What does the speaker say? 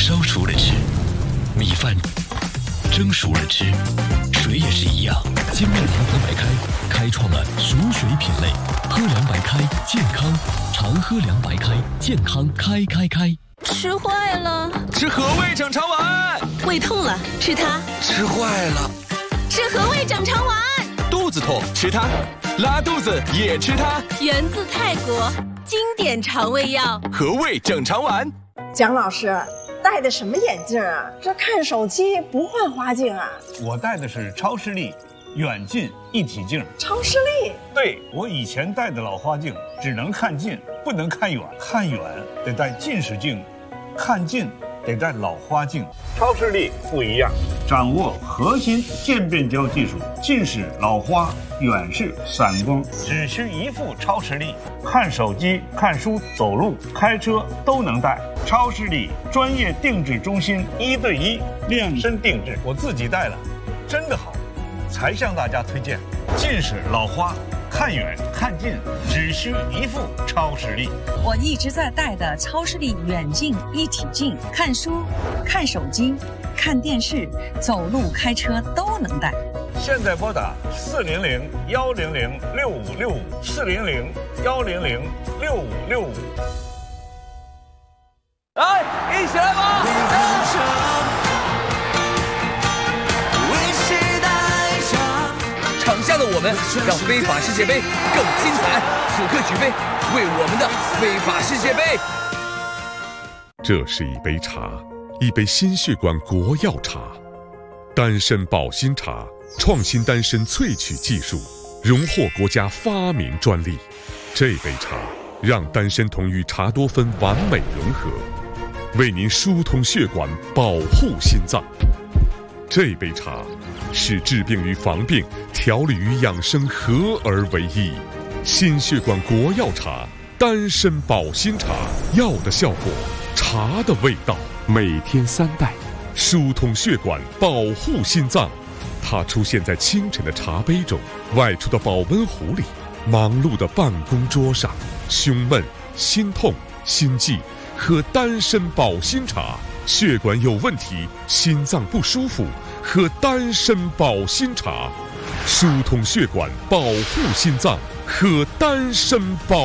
烧熟了吃，米饭蒸熟了吃，水也是一样。精酿银河白开开创了熟水品类，喝凉白开健康，常喝凉白开健康开。 吃坏了， 吃和味整肠丸。 胃痛了，吃它。 吃坏了， 吃和味整肠丸。 肚子痛吃它，拉肚子也吃它。 源自泰国，经典肠胃药和味整肠丸。 蒋老师戴的什么眼镜啊？这看手机不换花镜啊？ 我戴的是超视力远近一体镜。 超视力？ 对，我以前戴的老花镜只能看近，不能看远，看远得戴近视镜，看近得戴老花镜。超视力不一样，掌握核心渐变焦技术，近视、老花、远视、散光，只需一副超视力，看手机、看书、走路、开车都能戴。超视力专业定制中心，1对1量身定制，我自己戴了，真的好，才向大家推荐。近视、老花，看远看近只需一副超视力。 我一直在戴的超视力远近一体镜，看书、看手机、看电视、走路、开车都能戴。 现在拨打400-100-6565，400-100-6565。 来，一起来吧！场下的我们让非法世界杯更精彩。此刻举杯，为我们的非法世界杯。 这是一杯茶，一杯心血管国药茶，丹参保心茶，创新丹参萃取技术，荣获国家发明专利。这杯茶让丹参酮与茶多酚完美融合，为您疏通血管，保护心脏。这杯茶使治病与防病、调理与养生合而为一。心血管国药茶，丹参保心茶，药的效果，茶的味道。每天3袋，疏通血管，保护心脏。它出现在清晨的茶杯中，外出的保温壶里，忙碌的办公桌上。胸闷、心痛、心悸，喝丹参保心茶。血管有问题，心脏不舒服，喝丹参保心茶。疏通血管，保护心脏，喝丹参保